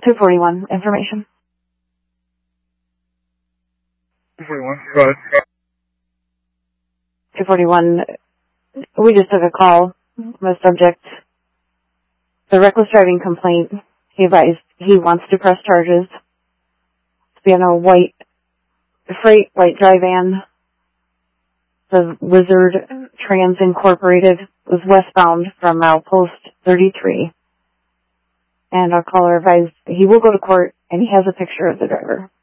241 information. 241, go ahead. 241, we just took a call from a subject. The reckless driving complaint, he advised he wants to press charges. To be in a white dry van. The Wizard Trans Incorporated was westbound from milepost 33. And our caller advised he will go to court and he has a picture of the driver.